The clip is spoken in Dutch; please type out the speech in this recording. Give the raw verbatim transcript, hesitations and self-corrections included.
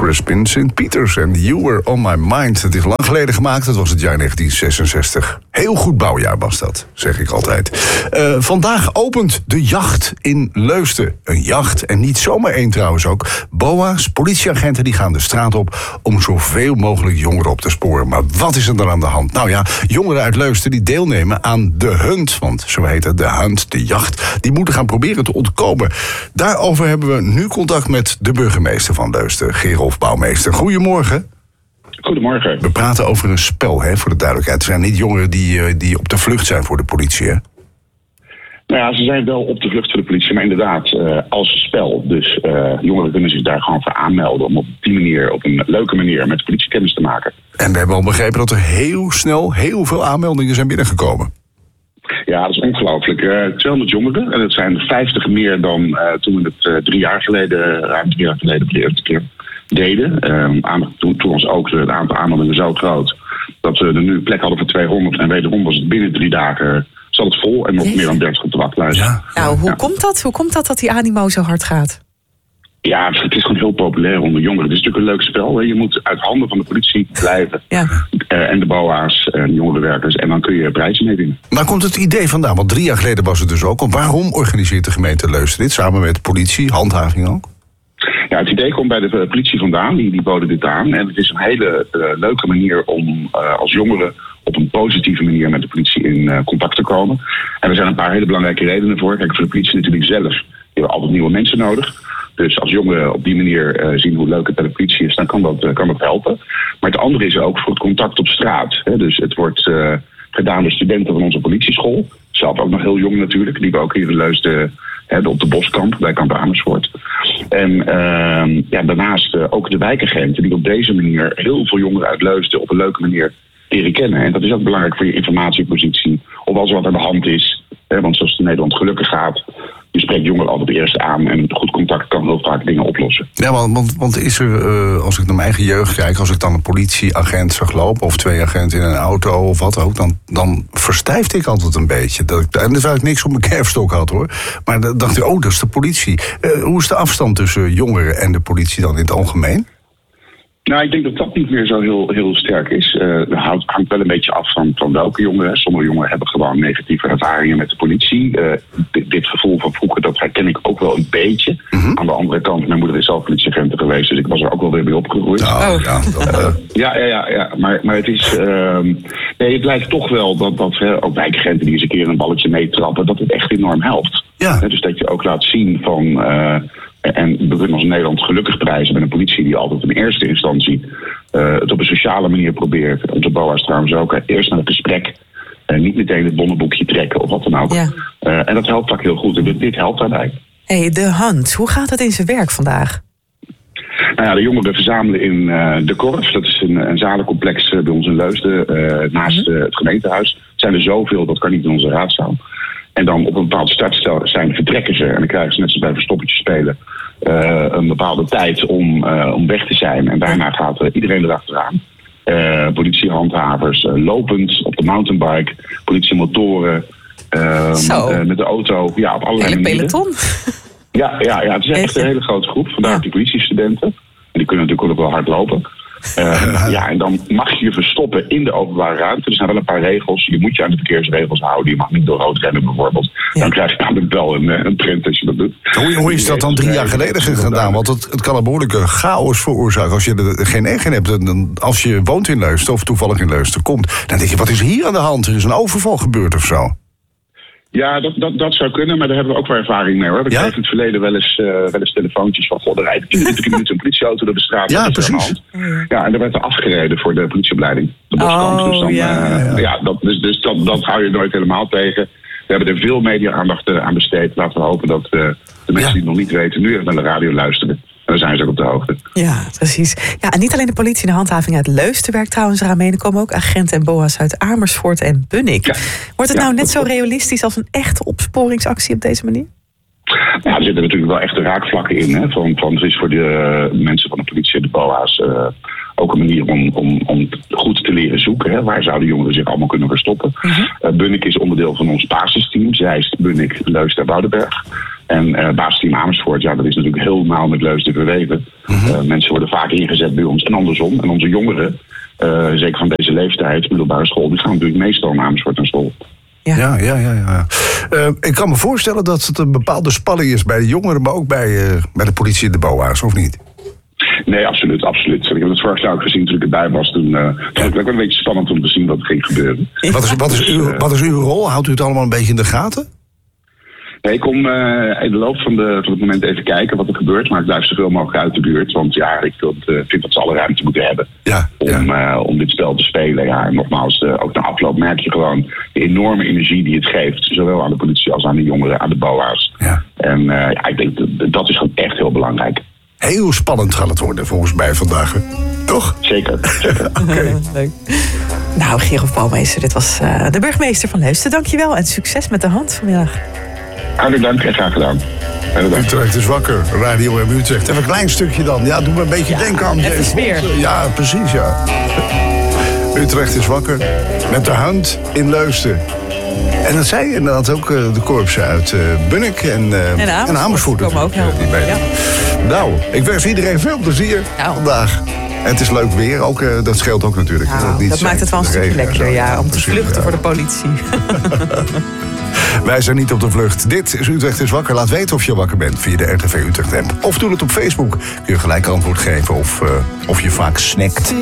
Crispin Saint Peters en You Were On My Mind. Het is lang geleden gemaakt, het was het jaar negentien zesenzestig. Heel goed bouwjaar was dat, zeg ik altijd. Uh, vandaag opent de jacht in Leusden. Een jacht, en niet zomaar één trouwens ook. B O A's, politieagenten, die gaan de straat op om zoveel mogelijk jongeren op te sporen. Maar wat is er dan aan de hand? Nou ja, jongeren uit Leusden die deelnemen aan de hunt, want zo heet het, de hunt, de jacht, die moeten gaan proberen te ontkomen. Daarover hebben we nu contact met de burgemeester van Leusden, Gerolf Bouwmeester. Goedemorgen. Goedemorgen. We praten over een spel, hè, voor de duidelijkheid. Het zijn niet jongeren die, die op de vlucht zijn voor de politie, hè? Nou ja, ze zijn wel op de vlucht voor de politie, maar inderdaad uh, als spel. Dus uh, jongeren kunnen zich daar gewoon voor aanmelden om op die manier, op een leuke manier, met de politie kennis te maken. En we hebben al begrepen dat er heel snel heel veel aanmeldingen zijn binnengekomen. Ja, dat is ongelooflijk. Uh, tweehonderd jongeren, en dat zijn vijftig meer dan uh, toen we het uh, drie jaar geleden, ruim drie jaar geleden, de eerste keer deden. Uh, aan, toen, toen was ook het aantal aanmeldingen zo groot dat we er nu plek hadden voor tweehonderd. En wederom was het binnen drie dagen zat het vol en nog Jezus. meer dan dertig op de wachtlijst. Ja. Nou, hoe ja. komt dat? Hoe komt dat dat die animo zo hard gaat? Ja, het is gewoon heel populair onder jongeren. Het is natuurlijk een leuk spel. Hè. Je moet uit handen van de politie blijven. Ja. Uh, en de B O A's en jongerenwerkers. En dan kun je prijzen mee winnen. Waar komt het idee vandaan? Want drie jaar geleden was het dus ook. Waarom organiseert de gemeente Leusden dit? Samen met politie, handhaving ook? Ja, het idee komt bij de politie vandaan. Die, die boden dit aan. En het is een hele uh, leuke manier om uh, als jongeren op een positieve manier met de politie in uh, contact te komen. En er zijn een paar hele belangrijke redenen voor. Kijk, voor de politie natuurlijk zelf. Die hebben altijd nieuwe mensen nodig. Dus als jongeren op die manier uh, zien hoe leuk het bij de politie is, dan kan dat, uh, kan dat helpen. Maar het andere is ook voor het contact op straat. Hè. Dus het wordt uh, gedaan door studenten van onze politieschool. Zelf ook nog heel jong natuurlijk. Die we ook hier in Leusden hebben op de Boskamp, bij Kamp Amersfoort. En uh, ja, daarnaast uh, ook de wijkagenten die op deze manier heel veel jongeren uit Leusden op een leuke manier leren kennen. En dat is ook belangrijk voor je informatiepositie. Of als er wat aan de hand is. Hè, want zoals het in Nederland gelukkig gaat, je spreekt jongeren altijd eerst aan en goed contact kan heel vaak dingen oplossen. Ja, want, want, want is er, uh, als ik naar mijn eigen jeugd kijk, als ik dan een politieagent zag lopen of twee agenten in een auto of wat ook, dan, dan verstijfde ik altijd een beetje. Dat ik, en terwijl ik niks op mijn kerfstok had hoor. Maar dan dacht ik, oh, dat is de politie. Uh, hoe is de afstand tussen jongeren en de politie dan in het algemeen? Nou, ik denk dat dat niet meer zo heel, heel sterk is. Uh, het hangt, hangt wel een beetje af van, van welke jongeren. Sommige jongeren hebben gewoon negatieve ervaringen met de politie. Uh, dit, dit gevoel van vroeger, dat herken ik ook wel een beetje. Mm-hmm. Aan de andere kant, mijn moeder is zelf politieagent geweest, dus ik was er ook wel weer bij opgegroeid. Oh, ja, dat, uh... uh, ja, ja, ja, ja. Maar, maar het is. Uh, nee, het lijkt toch wel dat, dat uh, ook wijkagenten die eens een keer een balletje meetrappen, dat het echt enorm helpt. Ja. Uh, dus dat je ook laat zien van. Uh, En we kunnen als Nederland gelukkig prijzen met een politie die altijd in eerste instantie uh, het op een sociale manier probeert. Onze B O A's trouwens ook. Eerst naar het gesprek. Uh, niet meteen het bonnenboekje trekken of wat dan ook. Ja. Uh, en dat helpt vaak heel goed. En dit, dit helpt daarbij. Hey, de Hunt. Hoe gaat het in zijn werk vandaag? Nou ja, de jongeren verzamelen in uh, de Korf. Dat is een, een zalencomplex uh, bij ons in Leusden. Uh, naast uh, het gemeentehuis. Het zijn er zoveel, dat kan niet in onze raadzaal. En dan op een bepaald startstel zijn vertrekken ze. En dan krijgen ze net zoals bij verstoppertje spelen uh, een bepaalde tijd om, uh, om weg te zijn. En daarna gaat uh, iedereen erachteraan. Uh, politiehandhavers, uh, lopend op de mountainbike, politiemotoren, uh, uh, met de auto. Ja, op allerlei hele manieren. peloton. Ja, ja, ja, het is echt, echt een hele grote groep. Vandaar ja. die politiestudenten. En die kunnen natuurlijk ook wel hard lopen. Uh, ja, en dan mag je je verstoppen in de openbare ruimte. Er zijn wel een paar regels. Je moet je aan de verkeersregels houden. Je mag niet door rood rennen bijvoorbeeld. Ja. Dan krijg je namelijk wel een, een print als je dat doet. Hoe, hoe is dat dan drie jaar geleden gedaan? Want het, het kan een behoorlijke chaos veroorzaken. Als je er geen echt in hebt, dan, als je woont in Leusden of toevallig in Leusden komt, dan denk je, wat is hier aan de hand? Er is een overval gebeurd of zo. Ja, dat, dat, dat zou kunnen, maar daar hebben we ook wel ervaring mee hoor. We ja? kregen in het verleden wel eens, uh, wel eens telefoontjes van, goh, er rijdt twintig minuten een politieauto door de straat. Ja, precies. Ja, en er werd er afgereden voor de politieopleiding. De Boskamp. Oh, dus dan, ja. Uh, ja, ja dat, dus, dus dat, dat hou je nooit helemaal tegen. We hebben er veel media-aandacht uh, aan besteed. Laten we hopen dat uh, de mensen ja. die het nog niet weten nu even naar de radio luisteren. En dan zijn ze ook op de hoogte. Ja, precies. Ja, en niet alleen de politie en de handhaving uit Leusden werkt trouwens eraan mee. Er komen ook agenten en B O A's uit Amersfoort en Bunnik. Ja. Wordt het ja, nou net zo realistisch als een echte opsporingsactie op deze manier? Ja, er zitten natuurlijk wel echte raakvlakken in. Hè. Van, van, het is voor de uh, mensen van de politie en de B O A's uh, ook een manier om, om, om goed te leren zoeken. Hè. Waar zouden jongeren zich allemaal kunnen verstoppen? Uh-huh. Uh, Bunnik is onderdeel van ons basisteam. Zeist, Bunnik, Leusden en Woudenberg. En uh, basisteam Amersfoort, ja, dat is natuurlijk heel nauw met Leusden verweven. Mm-hmm. Uh, mensen worden vaak ingezet bij ons en andersom. En onze jongeren, uh, zeker van deze leeftijd, middelbare school, die gaan natuurlijk meestal naar Amersfoort naar school. Ja, ja, ja. ja, ja. Uh, ik kan me voorstellen dat het een bepaalde spanning is bij de jongeren, maar ook bij, uh, bij de politie en de B O A's, of niet? Nee, absoluut, absoluut. Ik heb het vorig jaar ook gezien toen ik erbij was. Toen uh, vond ik het ook een beetje spannend om te zien wat er ging gebeuren. Wat is, wat is, uw, wat is uw rol? Houdt u het allemaal een beetje in de gaten? Nee, ik kom uh, in de loop van, de, van het moment even kijken wat er gebeurt. Maar ik blijf zoveel mogelijk uit de buurt. Want ja, ik vind, uh, vind dat ze alle ruimte moeten hebben ja, om, ja. Uh, om dit spel te spelen. Ja, en nogmaals, uh, ook na afloop merk je gewoon de enorme energie die het geeft. Zowel aan de politie als aan de jongeren, aan de B O A's. Ja. En uh, ja, ik denk dat dat is gewoon echt heel belangrijk. Heel spannend gaat het worden volgens mij vandaag. Toch? Zeker. zeker. Okay. Leuk. Nou, Gerolf Bouwmeester, dit was uh, de burgemeester van Leusden. Dankjewel en succes met de hand vanmiddag. Hartelijk dank en graag gedaan. Utrecht is wakker, Radio M Utrecht. Even een klein stukje dan. Ja, doe me een beetje ja, denken aan... Even sfeer. Ja, precies, ja. Utrecht is wakker met de hand in Leusden. En dat zei inderdaad ook uh, de korpsen uit uh, Bunnik en, uh, en Amersfoort. En Amersfoort komen ook helpen. Uh, ja. Nou, ik wens iedereen veel plezier ja. vandaag. En het is leuk weer, ook, uh, dat scheelt ook natuurlijk. Nou, dat niet dat maakt het wel een stukje lekkerder, ja, om te vluchten ja. voor de politie. Wij zijn niet op de vlucht. Dit is Utrecht is wakker. Laat weten of je wakker bent via de R T V Utrecht app. Of doe het op Facebook. Kun je gelijk antwoord geven of, uh, of je vaak snackt.